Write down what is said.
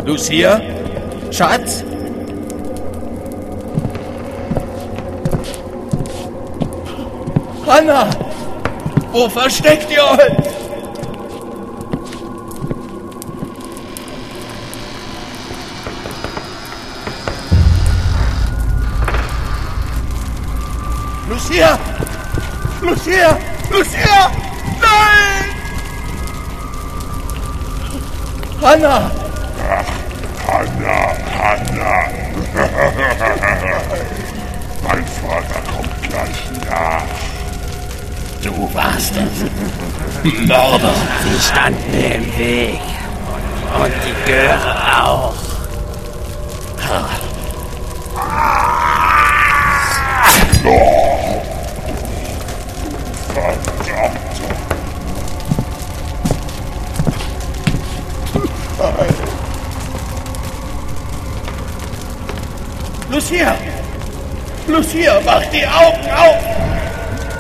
Lucia? Schatz? Hannah! Wo versteckt ihr euch? Lucia! Lucia! Lucia! Nein! Hannah! Hannah! Mein Vater kommt gleich nach. Du warst es. Mörder. Sie standen mir im Weg. Und die Göre auch. Verdammt. Lucia! Lucia, mach die Augen auf!